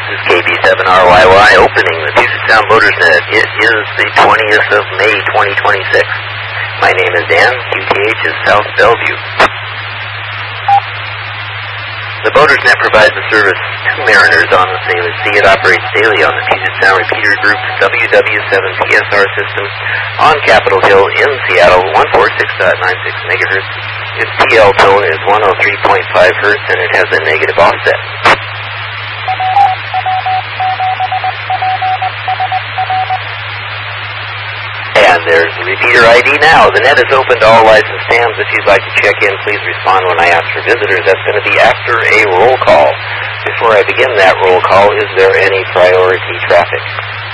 This is KB7RYY opening the Puget Sound Boaters Net. It is the 20th of May, 2026. My name is Dan. QTH is South Bellevue. The Boaters Net provides a service to mariners on the Sailor Sea. It operates daily on the Puget Sound Repeater Group's WW7PSR system on Capitol Hill in Seattle, 146.96 megahertz. Its TL tone is 103.5 hertz, and it has a negative offset. And there's the repeater ID now. The net is open to all licensed hams. If you'd like to check in, please respond when I ask for visitors. That's going to be after a roll call. Before I begin that roll call, is there any priority traffic?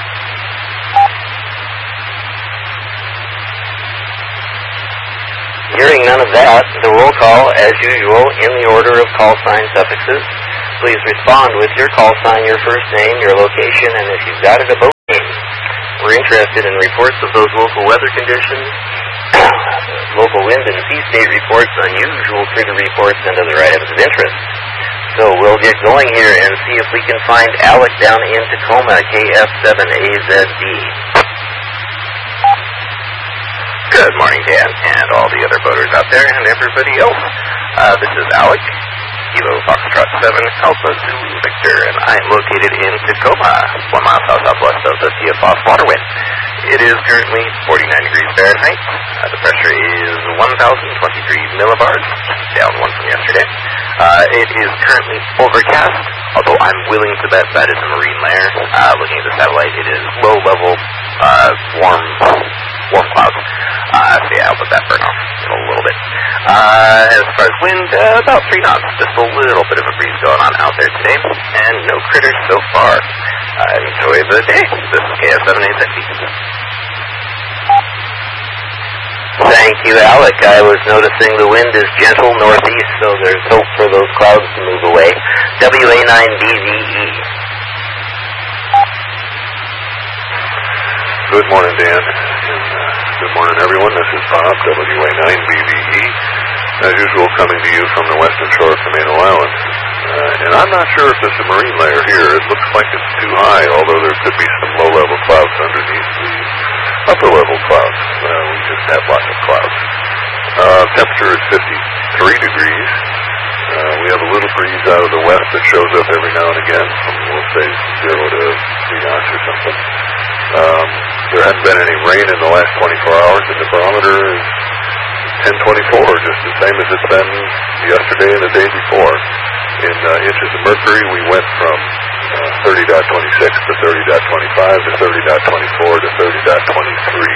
Hearing none of that, the roll call, as usual, in the order of call sign suffixes. Please respond with your call sign, your first name, your location, and if you've got it, a boat name. We're interested in reports of those local weather conditions, local wind and sea state reports, unusual critter reports, and other items of interest. So we'll get going here and see if we can find Alec down in Tacoma, KF7AZD. Good morning, Dan, and all the other boaters out there, and everybody else. This is Alec, Kilo Foxtrot 7, Alpha Zulu Victor, and I'm located in Tacoma, 1 mile southwest of the CFOS waterway. It is currently 49 degrees Fahrenheit. The pressure is 1,023 millibars, down 1 from yesterday. It is currently overcast, although I'm willing to bet that is a marine layer. Looking at the satellite, it is low-level, warm clouds. So yeah, I'll let that burn off in a little bit. As far as wind, about 3 knots. Just a little bit of a breeze going on out there today, and no critters so far. Enjoy the day. This is KF7AZD. Thank you, Alec. I was noticing the wind is gentle northeast, so there's hope for those clouds to move away. WA9BVE. Good morning, Dan. Good morning, everyone. This is Bob, WA9BVE. As usual, coming to you from the western shore of Tomato Island. And I'm not sure if it's a marine layer here. It looks like it's too high, although there could be some low-level clouds underneath the upper-level clouds. We just have lots of clouds. Temperature is 53 degrees. We have a little breeze out of the west that shows up every now and again from, we'll say, 0 to 3 knots or something. There hasn't been any rain in the last 24 hours, and the barometer is 1024, just the same as it's been yesterday and the day before. In inches of mercury, we went from 30.26 to 30.25 to 30.24 to 30.23.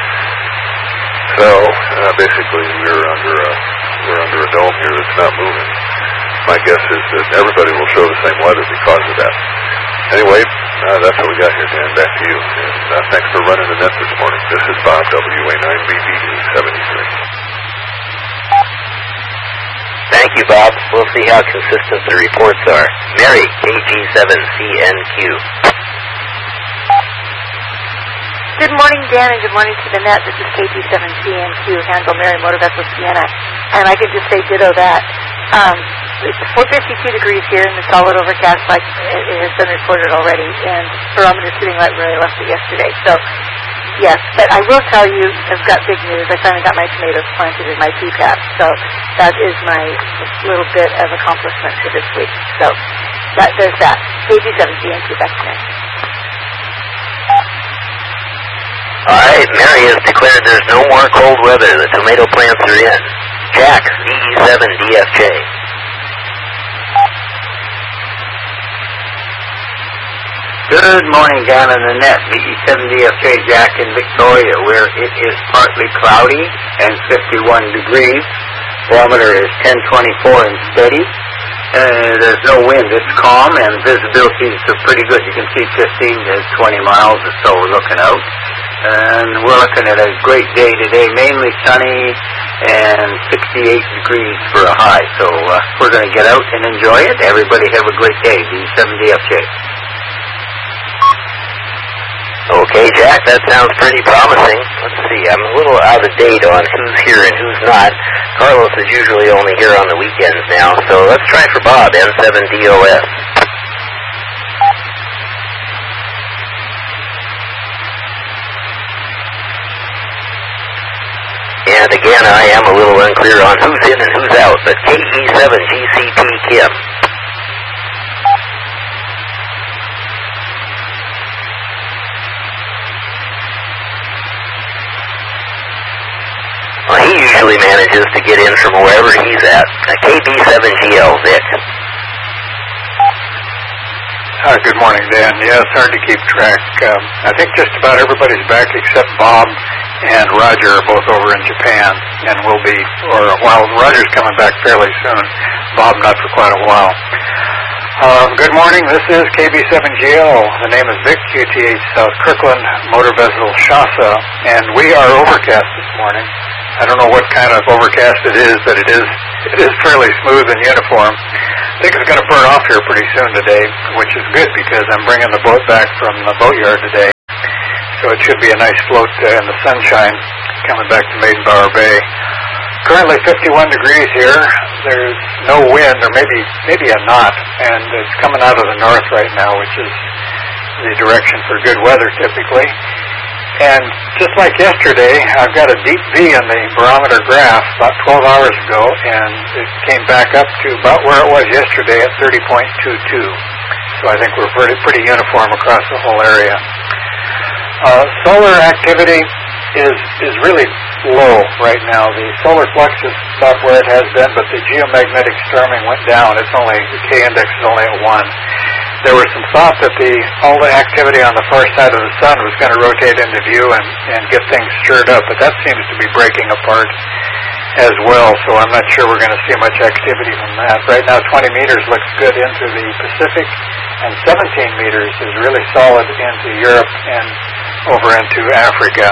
So basically, we're under a dome here that's not moving. My guess is that everybody will show the same weather because of that. Anyway, that's what we got here, Dan. Back to you. And thanks for running the net this morning. This is Bob, WA9BVE 73. Thank you, Bob. We'll see how consistent the reports are. Mary, KG7CNQ. Good morning, Dan, and good morning to the net. This is KG7CNQ, handle Mary Motor Vessel Sienna. And I could just say ditto that. It's 452 degrees here in the solid overcast, like it has been reported already, and barometer sitting right where I left it yesterday. So, yes, but I will tell you, I've got big news. I finally got my tomatoes planted in my PPAP, so that is my little bit of accomplishment for this week. So, there's that. KG7CNQ, back to Mary. All right, Mary has declared there's no more cold weather. The tomato plants are in. Jack, VE7DFJ. Good morning, Dan and the net. VE7DFJ Jack in Victoria, where it is partly cloudy and 51 degrees. Barometer is 1024 and steady. There's no wind. It's calm, and visibility is pretty good. You can see 15 to 20 miles or so we're looking out. And we're looking at a great day today, mainly sunny and 68 degrees for a high. So we're going to get out and enjoy it. Everybody have a great day. VE7DFJ. Okay, Jack, that sounds pretty promising. Let's see, I'm a little out of date on who's here and who's not. Carlos is usually only here on the weekends now, so let's try for Bob, N7DOS. And again, I am a little unclear on who's in and who's out, but KE7GCP Kim. Well, he usually manages to get in from wherever he's at. KB7GL, Vic. Good morning, Dan. Yeah, it's hard to keep track. I think just about everybody's back except Bob and Roger are both over in Japan, and will be, or while Roger's coming back fairly soon, Bob not for quite a while. Good morning, this is KB7GL. The name is Vic, UTH South Kirkland, motor vessel Shasa, and we are overcast this morning. I don't know what kind of overcast it is, but it is fairly smooth and uniform. I think it's going to burn off here pretty soon today, which is good because I'm bringing the boat back from the boatyard today. So it should be a nice float in the sunshine coming back to Maidenbower Bay. Currently 51 degrees here. There's no wind, or maybe a knot, and it's coming out of the north right now, which is the direction for good weather typically. And just like yesterday, I've got a deep V in the barometer graph about 12 hours ago, and it came back up to about where it was yesterday at 30.22. So I think we're pretty uniform across the whole area. Solar activity is really low right now. The solar flux is about where it has been, but the geomagnetic storming went down. The K index is only at 1. There was some thought that all the activity on the far side of the sun was going to rotate into view and get things stirred up, but that seems to be breaking apart as well, so I'm not sure we're going to see much activity from that. Right now 20 meters looks good into the Pacific, and 17 meters is really solid into Europe and over into Africa.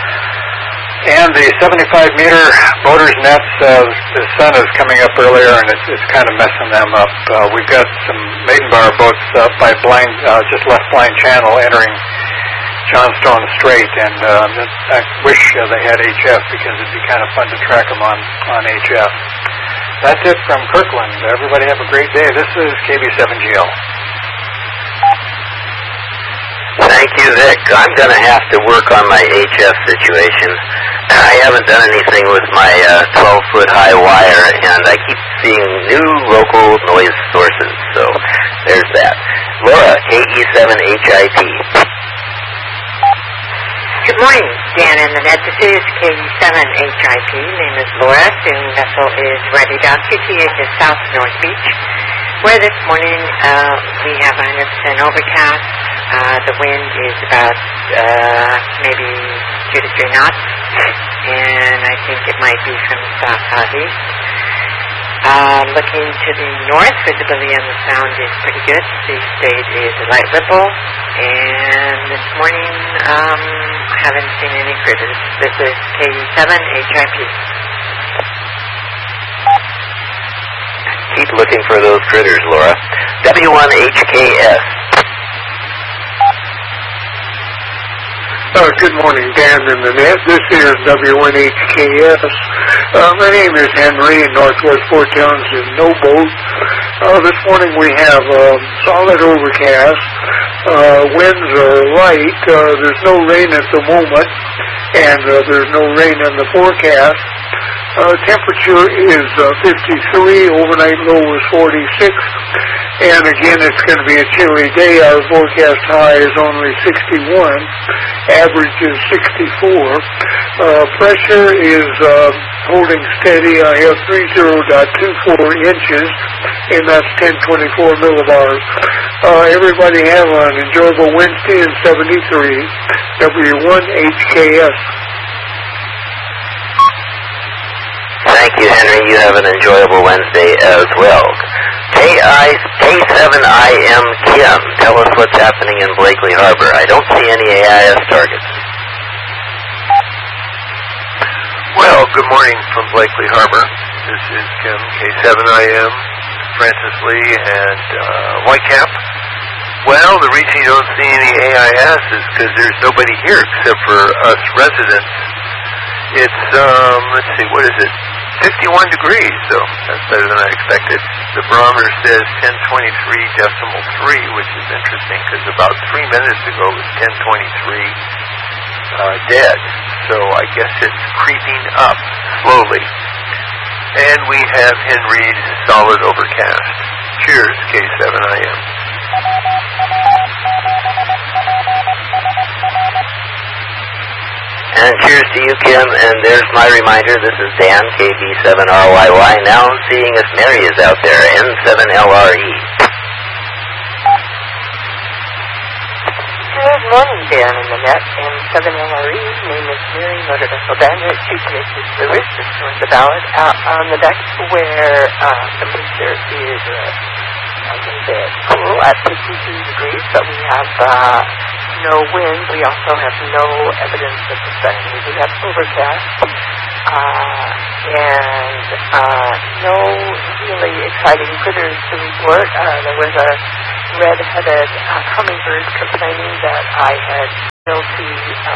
And the 75-meter boaters nets, the sun is coming up earlier, and it's kind of messing them up. We've got some Maidenbower boats by just left Blind Channel entering Johnstone Strait, and I wish they had HF because it'd be kind of fun to track them on HF. That's it from Kirkland. Everybody have a great day. This is KB7GL. Thank you, Vic. I'm going to have to work on my HF situation. I haven't done anything with my 12-foot high wire, and I keep seeing new local noise sources, so there's that. Laura, KE7HIP. Good morning, Dan and Annette. This is KE7HIP. Name is Laura. Soon vessel is ready dock. QTH is South North Beach, where this morning we have 100% overcast. The wind is about maybe 2 to 3 knots, and I think it might be from south-southeast. Looking to the north, visibility on the sound is pretty good. The state is a light ripple, and this morning haven't seen any critters. This is KE7HIP. Keep looking for those critters, Laura. W1HKS. Good morning, Dan and Annette. This is W1HKS. My name is Henry in Northwest Fort Townsend, no boat. This morning we have solid overcast. Winds are light. There's no rain at the moment, and there's no rain in the forecast. Temperature is 53. Overnight low is 46. And again, it's going to be a chilly day. Our forecast high is only 61. Average is 64. Pressure is holding steady. I have 30.24 inches, and that's 1024 millibars. Everybody have an enjoyable Wednesday in 73. W1HKS. Thank you, Henry. You have an enjoyable Wednesday as well. K7IM Kim, tell us what's happening in Blakely Harbor. I don't see any AIS targets. Well, good morning from Blakely Harbor. This is Kim, K7IM, Francis Lee, and Whitecap. Well, the reason you don't see any AIS is because there's nobody here except for us residents. It's, let's see, what is it? 51 degrees, so that's better than I expected. The barometer says 1023.3, which is interesting because about 3 minutes ago it was 1023 dead. so I guess it's creeping up slowly. And we have Henry's solid overcast. Cheers, K7IM. And cheers to you, Kim. And there's my reminder. This is Dan, KB7RYY. Now I'm seeing if Mary is out there, N7LRE. Good morning, Dan and Nanette, N7LRE. Name is Mary, motor vessel bandit, 226 Lewis, just north of Ballard, out on the deck where temperature is a little bit cool at 52 degrees, but we have no wind. We also have no evidence of the sun. We do have overcast and no really exciting critters to report. There was a red-headed hummingbird complaining that I had failed to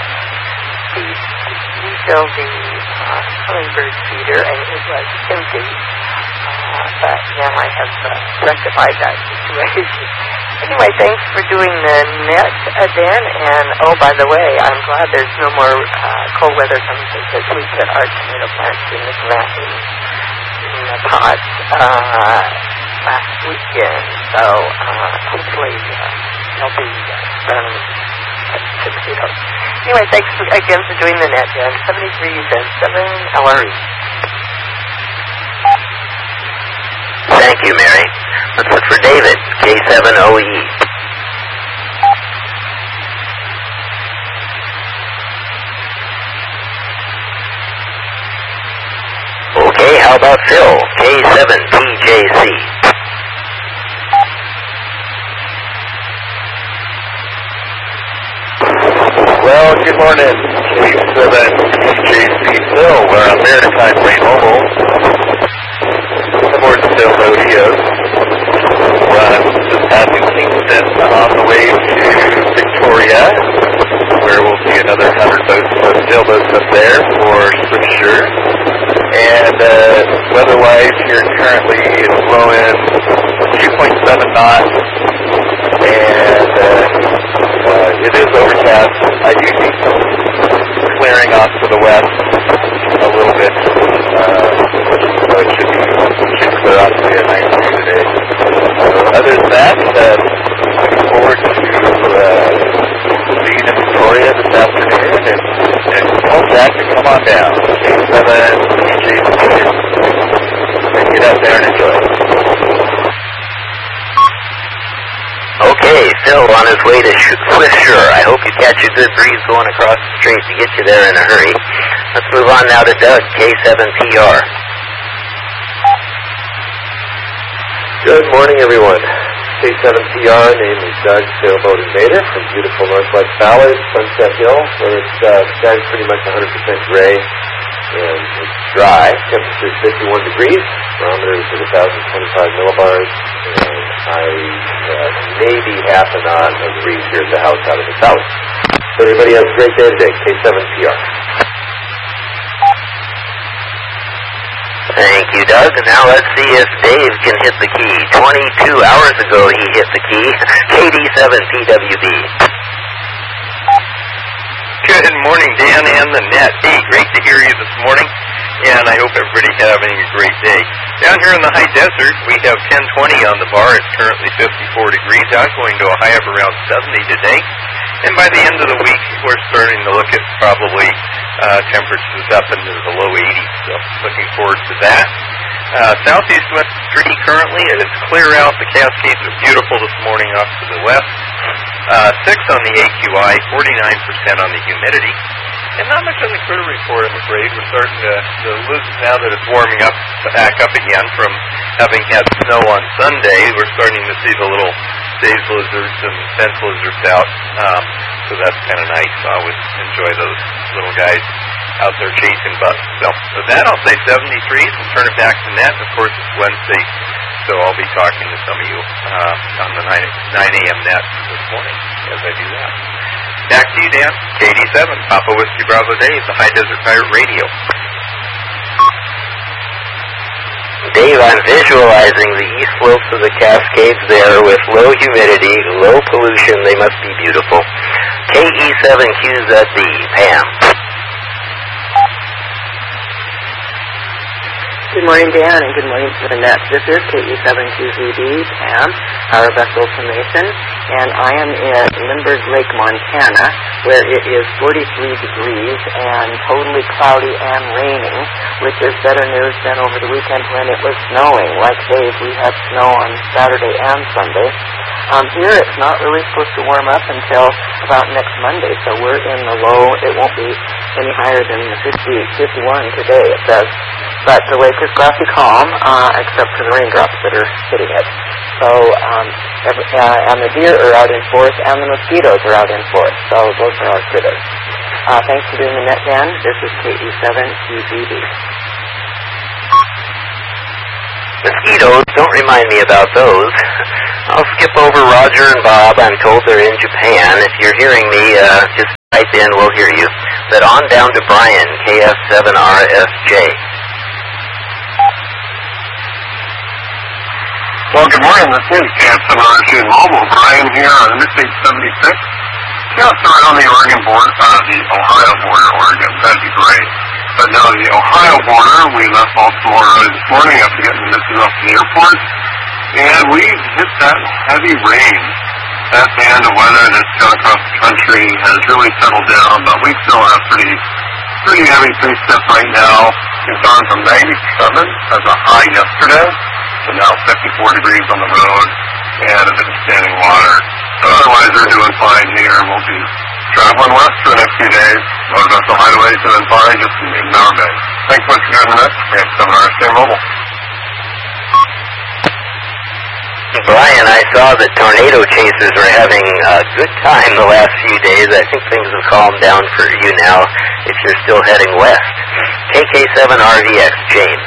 refill the hummingbird feeder, and it was empty. But now I have rectified that situation. Anyway, thanks for doing the net, Dan. And, oh, by the way, I'm glad there's no more cold weather coming because we put our tomato plants in the pots last weekend. So hopefully they'll be running at 60 hours. Anyway, thanks again for doing the net, Dan. 73 and 7 LRE. Thank you, Mary. Let's look for David, K7OE. Okay, how about Phil, K7PJC? Well, good morning, K7PJC Phil. We're on Maritime Rain Mobile. Aboard the Phil Rodeos. Just passing Kingston on the way to Victoria, where we'll see another 100 sailboats up there for Swiftsure. And weather-wise, here currently it's blowing 2.7 knots, and it is overcast. I do see some clearing off to the west a little bit, so it should clear off to be a nice day today. Other than that, looking forward to being in Victoria this afternoon, and tell Jack to come on down. And get out there and enjoy it. Okay, Phil on his way to Swiftsure. I hope you catch a good breeze going across the strait to get you there in a hurry. Let's move on now to Doug, K7PR. Good morning, everyone. K7PR, name is Doug, sailboat invader from beautiful Northwest Ballard, Sunset Hill, where the sky's pretty much 100% gray and it's dry. Temperature is 51 degrees, barometer is at 1,025 millibars, and I maybe half a knot of breeze here at the house out of the south. So everybody have a great day today. K7PR. Thank you, Doug. Now let's see if Dave can hit the key. 22 hours ago he hit the key. KD7PWB. Good morning, Dan and the net. Hey, great to hear you this morning, and I hope everybody's having a great day. Down here in the high desert, we have 1020 on the bar. It's currently 54 degrees out, going to a high of around 70 today. And by the end of the week, we're starting to look at probably temperatures up into the low 80s. So looking forward to that. Southeast west pretty currently. It's clear out. The Cascades are beautiful this morning off to the west. 6 on the AQI, 49% on the humidity. And not much on the critter report, I'm afraid. We're starting to lose now that it's warming up back up again from having had snow on Sunday. We're starting to see the little sage lizards and fence lizards out. So that's kind of nice. I always enjoy those little guys out there chasing bugs. So with that, I'll say 73 and turn it back to net. Of course, it's Wednesday, so I'll be talking to some of you on the 9 a.m. net this morning as I do that. Back to you, Dan. KD7, Papa Whiskey Bravo Dave, the High Desert Pirate Radio. Dave, I'm visualizing the east slopes of the Cascades there with low humidity, low pollution. They must be beautiful. KE7QZB, Pam. Good morning, Dan, and good morning to the net. This is KE7QZB, Pam, our vessel information, and I am in Lindbergh Lake, Montana, where it is 43 degrees and totally cloudy and raining, which is better news than over the weekend when it was snowing. Like Dave, we had snow on Saturday and Sunday. Here it's not really supposed to warm up until about next Monday, so we're in the low. It won't be any higher than 51 today, it says. But the lake is glassy calm, except for the raindrops that are hitting it. So, and the deer are out in force, and the mosquitoes are out in force. So those are our critters. Thanks for doing the net, Dan. This is KE7QZB. Mosquitoes, don't remind me about those. I'll skip over Roger and Bob. I'm told they're in Japan. If you're hearing me, just type in, we'll hear you. But on down to Brian, KF7RSJ. Well, good morning. This is KF7RSJ Mobile. Brian here on Interstate 76. Just around the Oregon border, the Ohio border, Oregon. That'd be great. But no, the Ohio border, we left Baltimore early this morning after getting misses off the airport. And we hit that heavy rain. That band of weather that's gone across the country has really settled down, but we still have pretty heavy precip right now. It's gone from 97 as a high yesterday to now 54 degrees on the road and a bit of standing water. So otherwise, they're doing fine here. We'll be traveling west for the next few days. Motor vessel hideaways doing fine, just in our bay. Thanks much for doing the net. We have 7RSJ Mobile. Brian, I saw that tornado chasers were having a good time the last few days. I think things have calmed down for you now if you're still heading west. KK7RVX, James.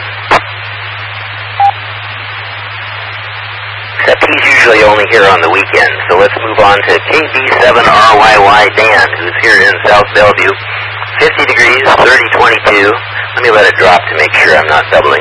Except he's usually only here on the weekend, so let's move on to KB7RYY Dan, who's here in South Bellevue. 50 degrees, 3022. Let me let it drop to make sure I'm not doubling.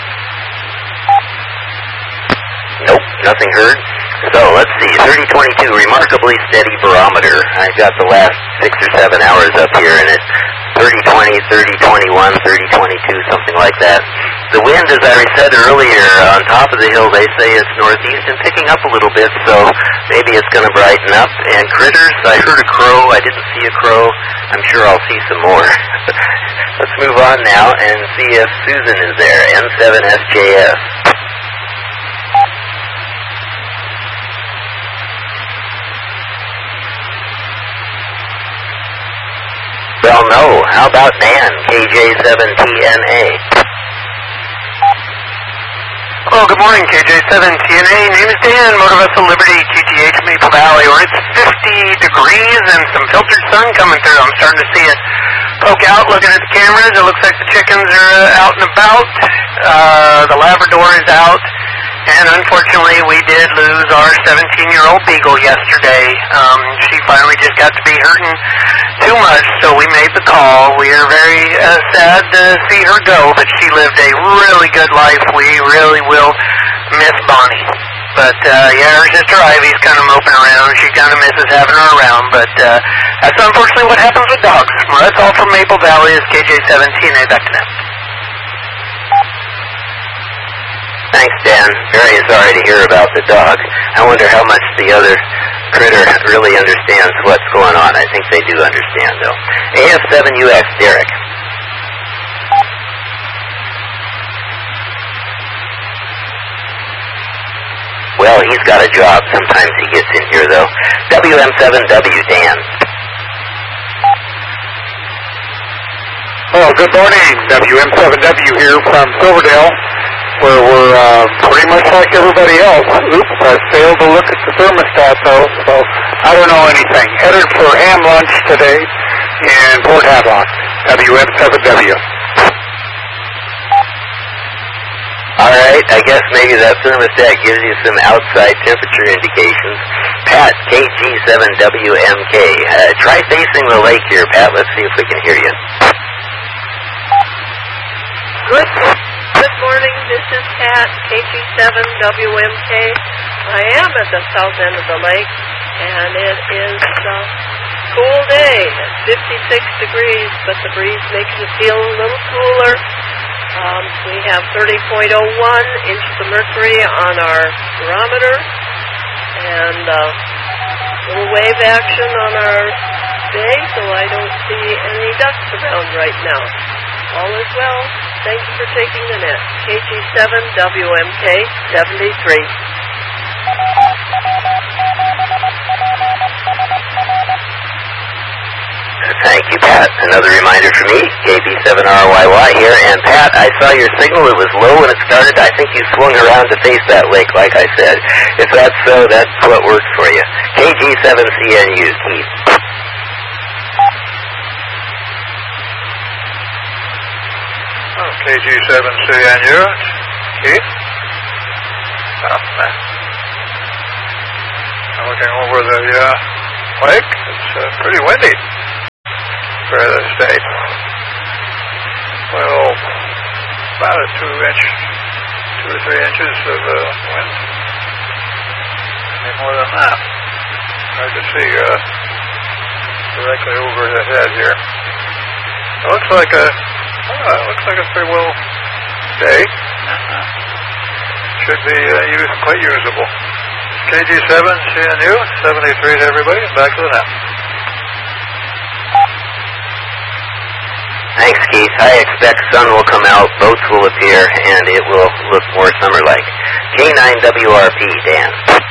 Nope, nothing heard. So let's see, 3022, remarkably steady barometer. I've got the last 6 or 7 hours up here, and it's 3020, 3021, 3022, something like that. The wind, as I said earlier, on top of the hill, they say it's northeast and picking up a little bit, so maybe it's going to brighten up. And critters, I heard a crow. I didn't see a crow. I'm sure I'll see some more. Let's move on now and see if Susan is there, N7SJS. Well, no. How about Dan, KJ7TNA? Hello, good morning, KJ7TNA. Name is Dan, Motor Vessel Liberty, QTH, Maple Valley, where it's 50 degrees and some filtered sun coming through. I'm starting to see it poke out, looking at the cameras. It looks like the chickens are out and about. The Labrador is out. And unfortunately, we did lose our 17-year-old Beagle yesterday. She finally just got to be hurting too much, so we made the call. We are very sad to see her go, but she lived a really good life. We really will miss Bonnie. But, yeah, her sister Ivy's kind of moping around. She kind of misses having her around, but that's unfortunately what happens with dogs. Well, that's all from Maple Valley. Is KJ7TNA back to them. Thanks, Dan. Very sorry to hear about the dog. I wonder how much the other critter really understands what's going on. I think they do understand, though. AF7UX, Derek. Well, he's got a job. Sometimes he gets in here, though. WM7W, Dan. Well, good morning. WM7W here from Silverdale, where we're pretty much like everybody else. Oops, I failed to look at the thermostat, though, so I don't know anything. Headed for ham lunch today in Port Havelock. WM7W. All right, I guess maybe that thermostat gives you some outside temperature indications. Pat, KG7WMK. Try facing the lake here, Pat. Let's see if we can hear you. Good morning. This is Pat, KG7WMK. I am at the south end of the lake, and it is a cool day. It's 56 degrees, but the breeze makes it feel a little cooler. We have 30.01 inches of mercury on our barometer, and little wave action on our bay, so I don't see any ducks around right now. All is well. Thank you for taking the net. KG7 WMK 73. Thank you, Pat. Another reminder for me, KB7RYY here. And Pat, I saw your signal. It was low when it started. I think you swung around to face that lake, like I said. If that's so, that's what works for you. KG7CNU, Keith. Oh, KG7CNU, Keith. I'm looking over the lake. It's pretty windy. For the state. Well, about a 2 or 3 inches of wind. Maybe more than that. Hard to see directly over the head here. It looks like a pretty well day. Should be quite usable. KG7 CNU 73 to everybody. Back to the net. Thanks, Keith. I expect sun will come out, boats will appear, and it will look more summer-like. K9WRP, Dan.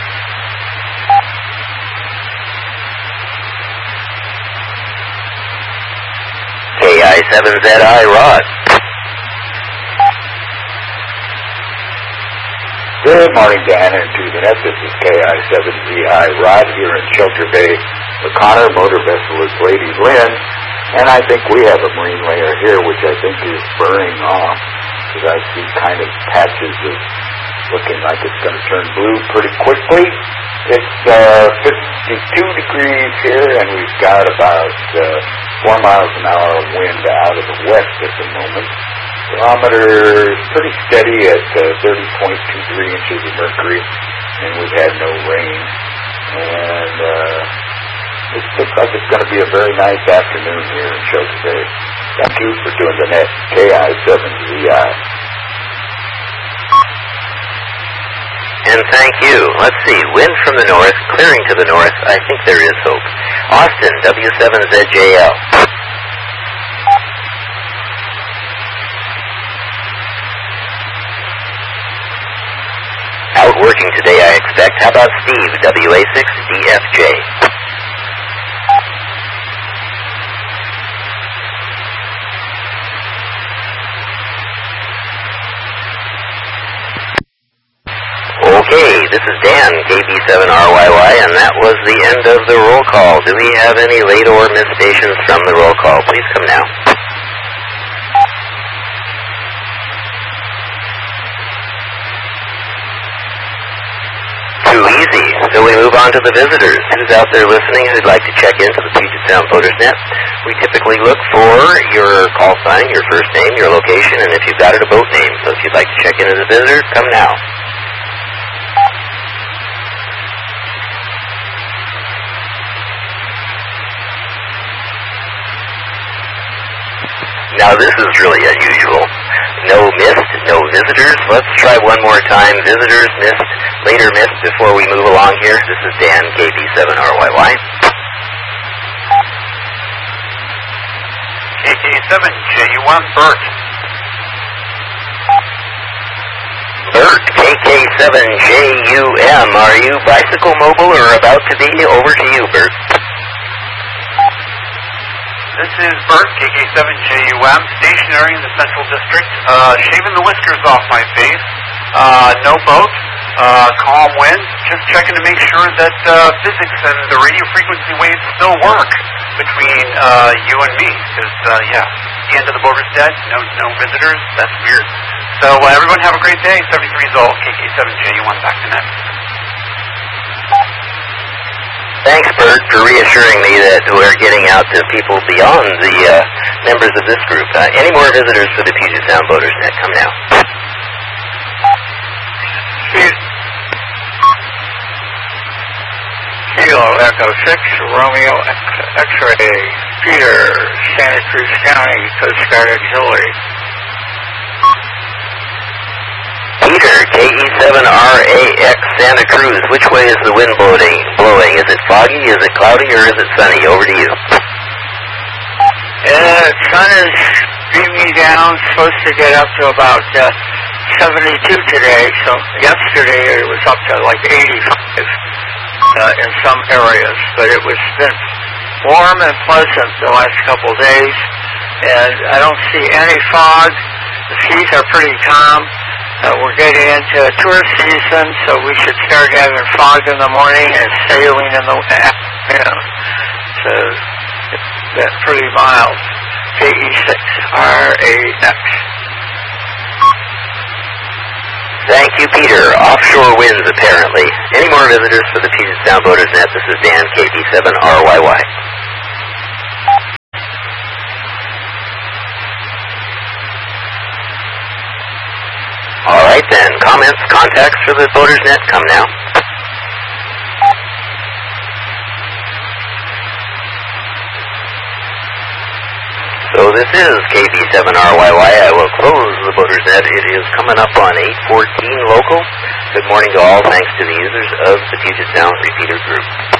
KI7ZI, Rod. Good morning, Dan, and to the net. This is KI7ZI, Rod, here in Shelter Bay. O'Connor motor vessel is Lady Lynn. And I think we have a marine layer here, which I think is burning off, because I see kind of patches of looking like it's going to turn blue pretty quickly. It's 52 degrees here, and we've got about 4 miles an hour wind out of the west at the moment. Barometer is pretty steady at 30.23 inches of mercury, and we've had no rain. And it looks like it's going to be a very nice afternoon here in Shelter Bay. Thank you for doing the net. KI7ZI. And thank you. Let's see. Wind from the north, clearing to the north. I think there is hope. Austin, W7ZJL. Out working today, I expect. How about Steve, WA6DFJ? Okay, this is Dan, KB7RYY, and that was the end of the roll call. Do we have any late or missed stations from the roll call? Please come now. Too easy. So we move on to the visitors. Who's out there listening who'd like to check into the Puget Sound Boaters Net? We typically look for your call sign, your first name, your location, and if you've got it, a boat name. So if you'd like to check into the visitors, come now. Now this is really unusual. No missed, no visitors. Let's try one more time. Visitors missed, later missed before we move along here. This is Dan, KB7RYY. KK7JU1, Bert. Bert, KK7JUM. Are you bicycle mobile or about to be? Over to you, Bert. This is Bert, KK7JUM, stationary in the Central District, shaving the whiskers off my face. No boat, calm wind, just checking to make sure that physics and the radio frequency waves still work between you and me. Because, the end of the Boaters Net, no visitors, that's weird. So everyone have a great day. 73 is all, KK7JU1, back to net. Thanks, Bert, for reassuring me that we're getting out to people beyond the members of this group. Any more visitors for the Puget Sound Boaters Net? Come now. Kilo Echo 6, Romeo X-Ray, Peter, Santa Cruz County, Coast Guard Auxiliary. KE7RAX Santa Cruz, which way is the wind blowing? Is it foggy, is it cloudy, or is it sunny? Over to you. Sun is beaming down, supposed to get up to about 72 today, so yesterday it was up to like 85 in some areas, but it was been warm and pleasant the last couple of days, and I don't see any fog. The seas are pretty calm. We're getting into tourist season, so we should start having fog in the morning and sailing in the afternoon. So that's pretty mild. KE6RAX. Thank you, Peter. Offshore winds, apparently. Any more visitors for the Puget Sound Boaters Net? This is Dan, KP7RYY. All right, then. Comments, contacts for the Boaters Net come now. So this is KB7RYY. I will close the Boaters Net. It is coming up on 8:14 local. Good morning to all. Thanks to the users of the Puget Sound Repeater Group.